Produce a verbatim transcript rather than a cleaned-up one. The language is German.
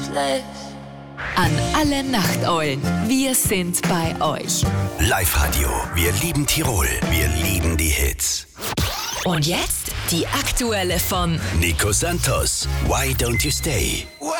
worthless. An alle Nachteulen, wir sind bei euch. Live-Radio, wir lieben Tirol, wir lieben die Hits. Und jetzt die aktuelle von Nico Santos, Why Don't You Stay? Why